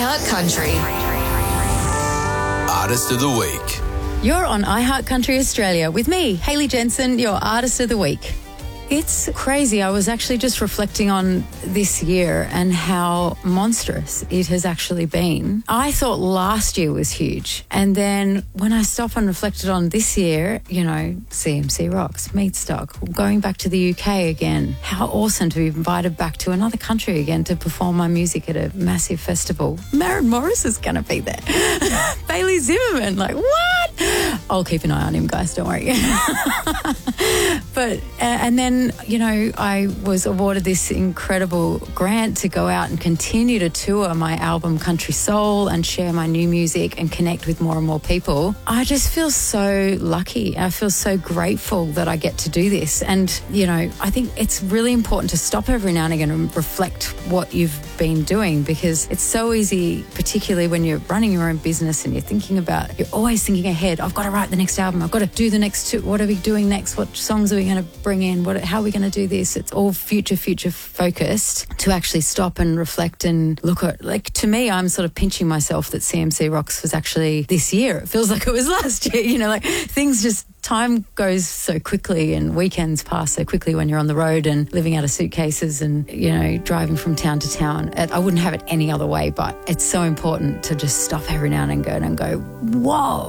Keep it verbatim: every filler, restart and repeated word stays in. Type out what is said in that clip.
iHeart Country. Artist of the Week. You're on iHeart Country Australia with me, Hayley Jensen, your Artist of the Week. It's crazy. I was actually just reflecting on this year and how monstrous it has actually been. I thought last year was huge. And then when I stopped and reflected on this year, you know, C M C Rocks, Meatstock, going back to the U K again. How awesome to be invited back to another country again to perform my music at a massive festival. Maren Morris is going to be there. Bailey Zimmerman, like, what? I'll keep an eye on him, guys, don't worry. But, uh, and then, you know, I was awarded this incredible grant to go out and continue to tour my album Country Soul and share my new music and connect with more and more people. I just feel so lucky. I feel so grateful that I get to do this. And, you know, I think it's really important to stop every now and again and reflect what you've been doing, because it's so easy, particularly when you're running your own business and you're thinking about, you're always thinking ahead. I've got to write the next album. I've got to do the next two. What are we doing next? What songs are we going to bring in? What, how are we going to do this? It's all future, future focused. To actually stop and reflect and look at, like, to me, I'm sort of pinching myself that C M C Rocks was actually this year. It feels like it was last year, you know, like things just, time goes so quickly and weekends pass so quickly when you're on the road and living out of suitcases and, you know, driving from town to town. I wouldn't have it any other way, but it's so important to just stop every now and then and go, whoa.